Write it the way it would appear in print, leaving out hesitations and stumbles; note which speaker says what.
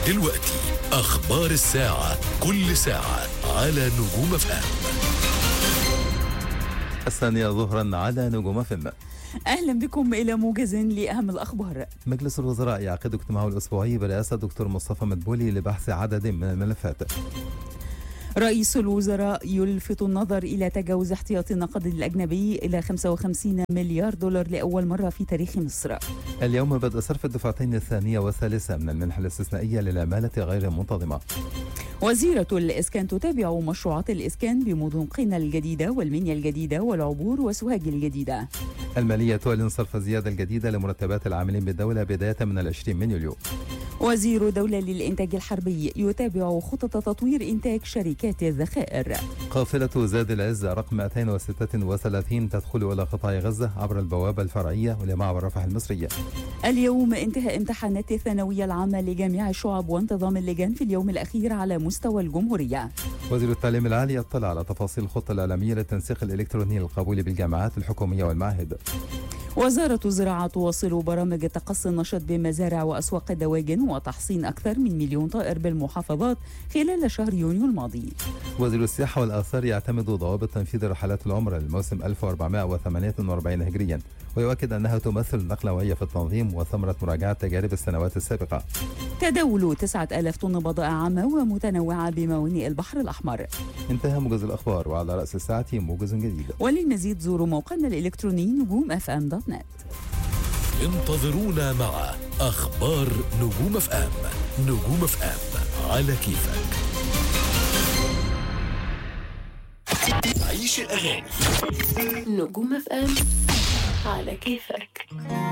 Speaker 1: دلوقتي أخبار الساعة، كل ساعة على نجوم اف ام.
Speaker 2: 2:00 على نجوم اف ام.
Speaker 3: أهلا بكم إلى موجز لأهم الأخبار.
Speaker 2: مجلس الوزراء يعقد اجتماعه الأسبوعي برئاسة دكتور مصطفى مدبولي لبحث عدد من الملفات.
Speaker 3: رئيس الوزراء يلفت النظر إلى تجاوز احتياطي النقد الأجنبي إلى 55 مليار دولار لأول مرة في تاريخ مصر.
Speaker 2: اليوم بدء صرف الدفعتين الثانية والثالثة من المنحة الاستثنائية للعمالة غير المنتظمة.
Speaker 3: وزيرة الإسكان تتابع مشروعات الإسكان بمدن قنا الجديدة والمنيا الجديدة والعبور وسوهاج الجديدة.
Speaker 2: المالية تعلن صرف الزيادة الجديدة لمرتبات العاملين بالدولة بداية من 20 من يوليو.
Speaker 3: وزير دولة للإنتاج الحربي يتابع خطط تطوير إنتاج شركات الذخائر.
Speaker 2: قافلة زاد العز رقم 236 تدخل إلى قطاع غزة عبر البوابة الفرعية لمعبر رفح المصرية.
Speaker 3: اليوم انتهى امتحانات الثانوية العامة لجميع الشعب وانتظام اللجان في اليوم الأخير على مستوى الجمهورية.
Speaker 2: وزير التعليم العالي اطلع على تفاصيل الخطة الإعلامية للتنسيق الإلكتروني للقبول بالجامعات الحكومية والمعاهد.
Speaker 3: وزارة الزراعة تواصل برامج تقصي النشاط بمزارع وأسواق الدواجن وتحصين أكثر من 1,000,000 طائر بالمحافظات خلال شهر يونيو الماضي.
Speaker 2: وزير السياحة والآثار يعتمد ضوابط تنفيذ رحلات العمرة للموسم 1448 هجريا، ويؤكد أنها تمثل نقلة وهية في التنظيم وثمرة مراجعة تجارب السنوات السابقة.
Speaker 3: تداول 9,000 طن بضائع عامة ومتنوعة بموانئ البحر الأحمر.
Speaker 2: انتهى موجز الأخبار، وعلى رأس الساعة موجز جديد.
Speaker 3: وللمزيد زوروا موقعنا الإلكتروني نجوم.fm.net.
Speaker 1: انتظرونا مع أخبار نجوم اف ام. نجوم اف ام على كيفك. عيش الأغاني.
Speaker 4: نجوم اف ام على كيفك.